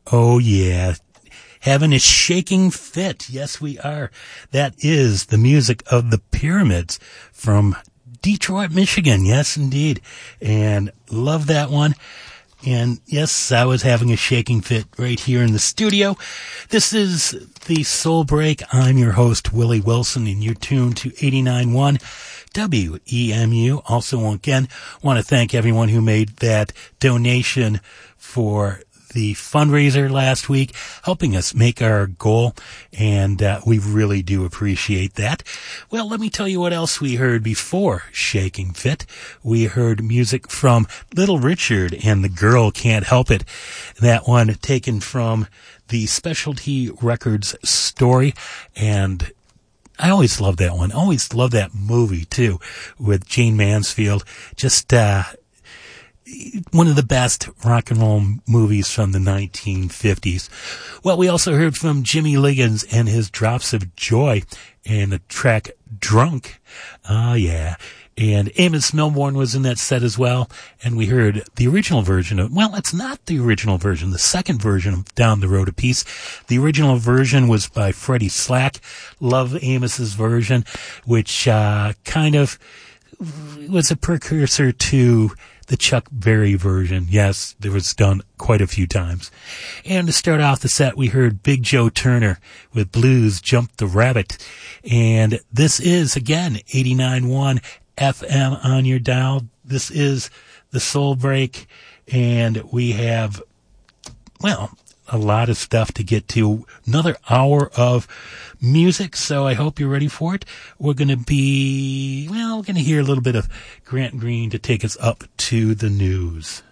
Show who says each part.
Speaker 1: Oh, yeah. Having a shaking fit. Yes, we are. That is the music of the Pyramids from Detroit, Michigan. Yes, indeed. And love that one. And yes, I was having a shaking fit right here in the studio. This is the Soul Break. I'm your host, Willie Wilson, and you're tuned to 89.1 WEMU. Also, again, want to thank everyone who made that donation for the fundraiser last week, helping us make our goal, and we really do appreciate that. Well, let me tell you what else we heard before Shaking Fit. We heard music from Little Richard and The Girl Can't Help It. That one taken from the Specialty Records Story, and I always love that one. Always love that movie, too, with Jane Mansfield. Just one of the best rock and roll movies from the 1950s. Well, we also heard from Jimmy Liggins and his Drops of Joy and the track Drunk. Yeah. And Amos Milbourne was in that set as well. And we heard the original version of, well, it's not the original version, the second version of Down the Road a Piece. The original version was by Freddie Slack. Love Amos's version, which kind of was a precursor to the Chuck Berry version. Yes, it was done quite a few times. And to start off the set, we heard Big Joe Turner with Blues Jump the Rabbit. And this is, again, 89.1 FM on your dial. This is the Soul Break. And we have, well, a lot of stuff to get to. Another hour of music, so I hope you're ready for it. We're going to hear a little bit of Grant Green to take us up to the news.